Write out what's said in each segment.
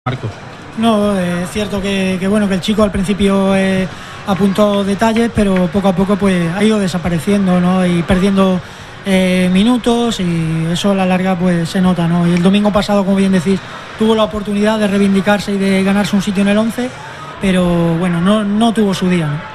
Marcos. No, es cierto que el chico al principio apuntó detalles, pero poco a poco pues ha ido desapareciendo, ¿no? Y perdiendo minutos, y eso a la larga pues se nota, ¿no? Y el domingo pasado, como bien decís, tuvo la oportunidad de reivindicarse y de ganarse un sitio en el 11, pero bueno, no tuvo su día, ¿no?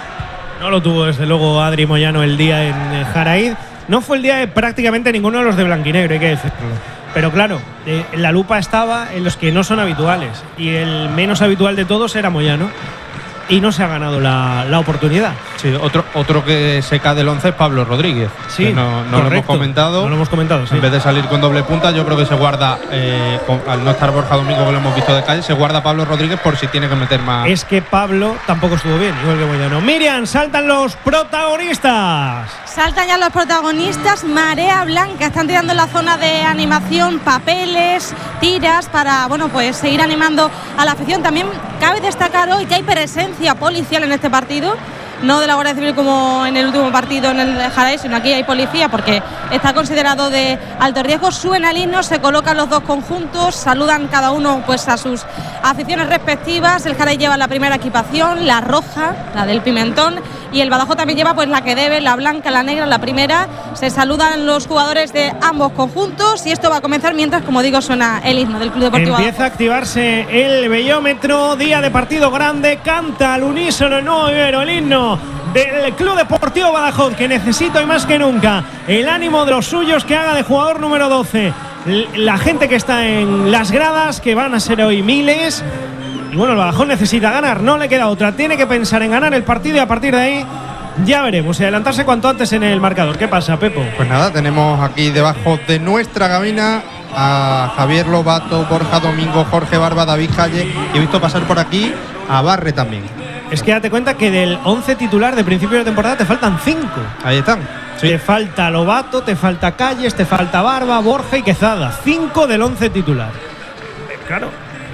No lo tuvo desde luego Adri Moyano el día en Jaraíz. No fue el día de prácticamente ninguno de los de blanquinegro, hay que decirlo. Pero claro, la lupa estaba en los que no son habituales, y el menos habitual de todos era Moyano, y no se ha ganado la oportunidad. Sí, otro que se cae del 11 es Pablo Rodríguez. Sí, no lo hemos comentado. No lo hemos comentado, sí. En vez de salir con doble punta, yo creo que se guarda, al no estar Borja Domingo, que lo hemos visto de calle, se guarda Pablo Rodríguez por si tiene que meter más. Es que Pablo tampoco estuvo bien, igual que Moyano. Miriam, saltan los protagonistas. Saltan ya los protagonistas, marea blanca, están tirando en la zona de animación papeles, tiras para, pues seguir animando a la afición. También cabe destacar hoy que hay presencia policial en este partido, no de la Guardia Civil como en el último partido en el Jaraíz, sino aquí hay policía porque está considerado de alto riesgo. Suena el himno, se colocan los dos conjuntos, saludan cada uno pues a sus aficiones respectivas. El Jaraíz lleva la primera equipación, la roja, la del pimentón, y el Badajoz también lleva pues la que debe, la blanca, la negra, la primera. Se saludan los jugadores de ambos conjuntos y esto va a comenzar mientras, como digo, suena el himno del Club Deportivo Empieza a activarse el bellómetro, día de partido grande, canta al unísono no el himno del Club Deportivo Badajoz, que necesita hoy más que nunca el ánimo de los suyos, que haga de jugador número 12 la gente que está en las gradas, que van a ser hoy miles. Y bueno, el Badajoz necesita ganar, no le queda otra, tiene que pensar en ganar el partido y a partir de ahí ya veremos, y adelantarse cuanto antes en el marcador. ¿Qué pasa, Pepo? Pues nada, tenemos aquí debajo de nuestra cabina a Javier Lobato, Borja Domingo, Jorge Barba, David Calle, y he visto pasar por aquí a Barre también. Es que date cuenta que del 11 titular de principio de temporada te faltan 5. Ahí están. Sí. Te falta Lobato, te falta Calles, te falta Barba, Borja y Quezada. 5 del 11 titular. Claro.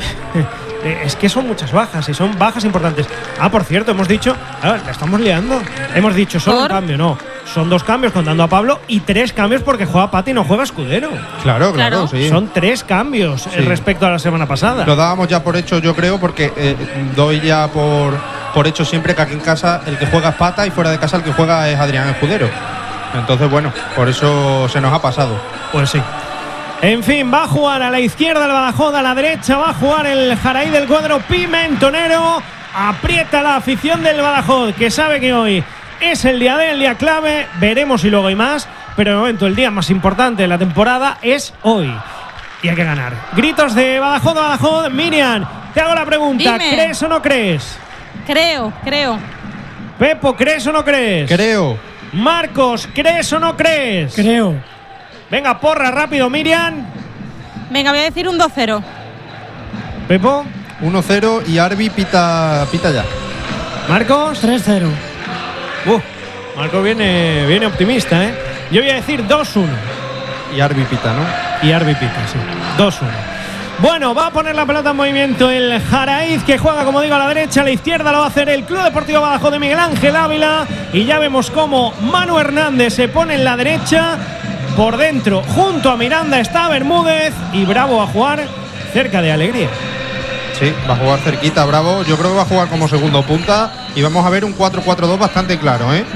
Es que son muchas bajas y son bajas importantes. Por cierto, hemos dicho, la estamos liando. Hemos dicho solo un cambio, no. Son 2 cambios contando a Pablo y 3 cambios porque juega Pati y no juega Escudero. Claro, sí. Son 3 cambios respecto a la semana pasada. Lo dábamos ya por hecho, yo creo, porque doy ya por hecho siempre que aquí en casa el que juega es Pata y fuera de casa el que juega es Adrián Escudero. Entonces, bueno, por eso se nos ha pasado. Pues sí. En fin, va a jugar a la izquierda el Badajoz, a la derecha va a jugar el Jaraíz del cuadro pimentonero. Aprieta la afición del Badajoz, que sabe que hoy es el día clave. Veremos si luego hay más, pero de momento el día más importante de la temporada es hoy. Y hay que ganar. Gritos de Badajoz. Miriam, te hago la pregunta. Dime. ¿Crees o no crees? Creo. Pepo, ¿crees o no crees? Creo. Marcos, ¿crees o no crees? Creo. Venga, porra, rápido, Miriam. Venga, voy a decir un 2-0. Pepo. 1-0 y Arbi pita ya. Marcos. 3-0. Marcos viene optimista, ¿eh? Yo voy a decir 2-1. Y Arbi pita, ¿no? Y Arbi pita, sí. 2-1. Bueno, va a poner la pelota en movimiento el Jaraíz, que juega, como digo, a la derecha. A la izquierda lo va a hacer el Club Deportivo Badajoz de Miguel Ángel Ávila. Y ya vemos cómo Manu Hernández se pone en la derecha. Por dentro, junto a Miranda, está Bermúdez. Y Bravo va a jugar cerca de Alegría. Sí, va a jugar cerquita Bravo. Yo creo que va a jugar como segundo punta. Y vamos a ver un 4-4-2 bastante claro, ¿eh?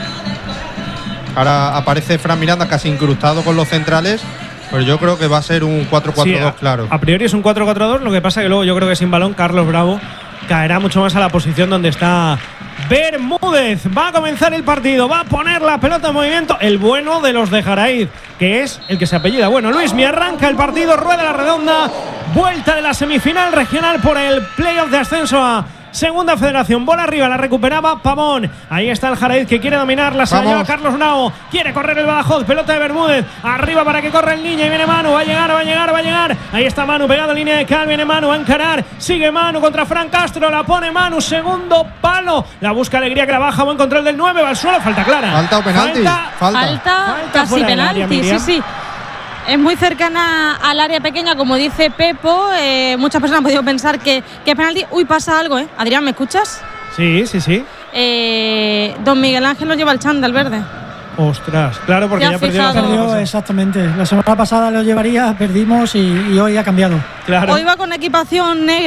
Ahora aparece Fran Miranda casi incrustado con los centrales. Pero yo creo que va a ser un 4-4-2 claro. A priori es un 4-4-2. Lo que pasa que luego yo creo que sin balón Carlos Bravo caerá mucho más a la posición donde está Bermúdez. Va a comenzar el partido, va a poner la pelota en movimiento el bueno de los de Jaraíz, que es el que se apellida bueno. Luismi, arranca el partido, rueda la redonda, vuelta de la semifinal regional por el playoff de ascenso a Segunda Federación. Bola arriba, la recuperaba Pavón. Ahí está el Jaraíz que quiere dominarla. Se la lleva Carlos Nao. Quiere correr el Badajoz. Pelota de Bermúdez. Arriba para que corra el niño. Y viene Manu. Va a llegar. Ahí está Manu pegado en línea de cal. Viene Manu a encarar. Sigue Manu contra Fran Castro. La pone Manu. Segundo palo. La busca Alegría, que la baja. Buen control del 9. Va al suelo. Falta clara. Falta o penalti. Falta casi penalti. Sí. Es muy cercana al área pequeña, como dice Pepo. Muchas personas han podido pensar que penalti. Uy, pasa algo, ¿eh? Adrián, ¿me escuchas? Sí. Don Miguel Ángel lo lleva el chándal verde. Ostras, claro, porque Ya ya perdió la fijado. semana Perdió, pasada. exactamente. La semana pasada lo llevaría, perdimos y hoy ha cambiado. Claro. Hoy va con equipación negra.